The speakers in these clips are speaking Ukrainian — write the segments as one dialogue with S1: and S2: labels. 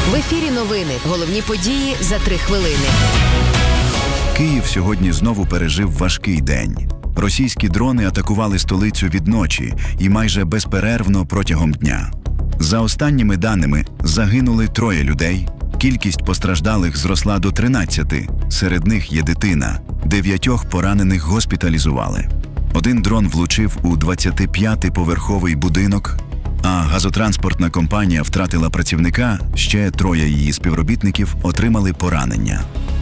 S1: В ефірі новини. Головні події за 3 хвилини.
S2: Київ сьогодні знову пережив важкий день. Російські дрони атакували столицю від ночі і майже безперервно протягом дня. За останніми даними, загинули 3 людей, кількість постраждалих зросла до 13, серед них є дитина, 9 поранених госпіталізували. Один дрон влучив у 25-поверховий будинок, а газотранспортна компанія втратила працівника, ще 3 її співробітників отримали поранення.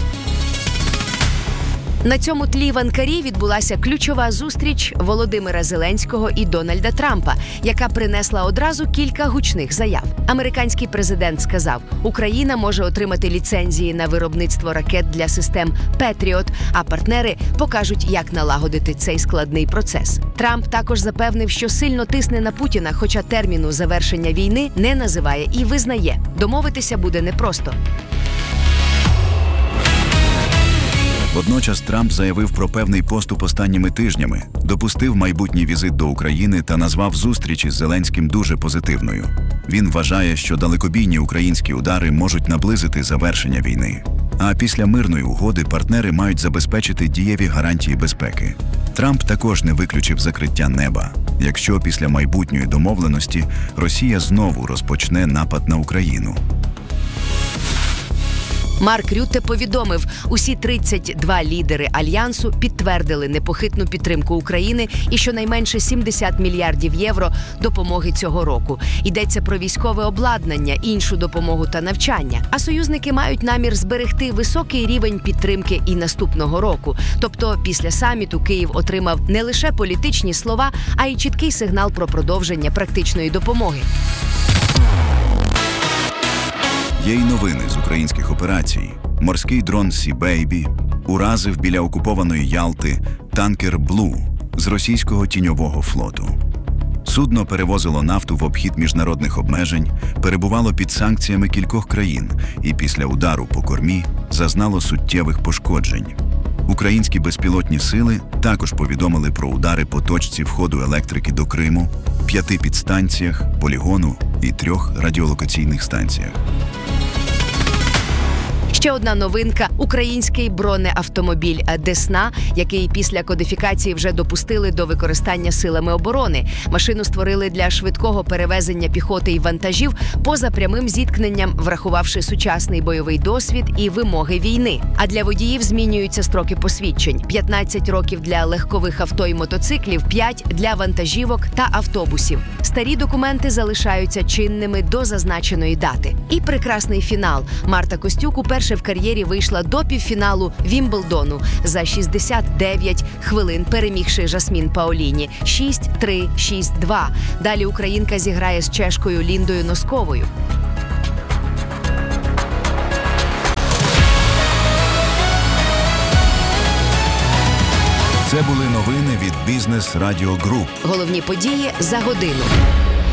S1: На цьому тлі в Анкарі відбулася ключова зустріч Володимира Зеленського і Дональда Трампа, яка принесла одразу кілька гучних заяв. Американський президент сказав, Україна може отримати ліцензії на виробництво ракет для систем «Петріот», а партнери покажуть, як налагодити цей складний процес. Трамп також запевнив, що сильно тисне на Путіна, хоча терміну завершення війни не називає і визнає. Домовитися буде непросто.
S2: Водночас Трамп заявив про певний поступ останніми тижнями, допустив майбутній візит до України та назвав зустріч із Зеленським дуже позитивною. Він вважає, що далекобійні українські удари можуть наблизити завершення війни. А після мирної угоди партнери мають забезпечити дієві гарантії безпеки. Трамп також не виключив закриття неба, якщо після майбутньої домовленості Росія знову розпочне напад на Україну.
S1: Марк Рютте повідомив, усі 32 лідери Альянсу підтвердили непохитну підтримку України і щонайменше 70 мільярдів євро допомоги цього року. Йдеться про військове обладнання, іншу допомогу та навчання. А союзники мають намір зберегти високий рівень підтримки і наступного року. Тобто після саміту Київ отримав не лише політичні слова, а й чіткий сигнал про продовження практичної допомоги.
S2: Є й новини з українських операцій. Морський дрон Sea Baby уразив біля окупованої Ялти танкер Blue з російського тіньового флоту. Судно перевозило нафту в обхід міжнародних обмежень, перебувало під санкціями кількох країн і після удару по кормі зазнало суттєвих пошкоджень. Українські безпілотні сили також повідомили про удари по точці входу електрики до Криму, 5 підстанціях, полігону і 3 радіолокаційних станціях.
S1: Ще одна новинка – український бронеавтомобіль «Десна», який після кодифікації вже допустили до використання силами оборони. Машину створили для швидкого перевезення піхоти і вантажів поза прямим зіткненням, врахувавши сучасний бойовий досвід і вимоги війни. А для водіїв змінюються строки посвідчень – 15 років для легкових авто і мотоциклів, 5 для вантажівок та автобусів. Старі документи залишаються чинними до зазначеної дати. І прекрасний фінал. Марта Костюк уперше в кар'єрі вийшла до півфіналу Вімблдону за 69 хвилин, перемігши Жасмін Паоліні 6-3, 6-2. Далі українка зіграє з чешкою Ліндою Носковою.
S2: Це були новини від Бізнес Радіо Груп.
S1: Головні події за годину.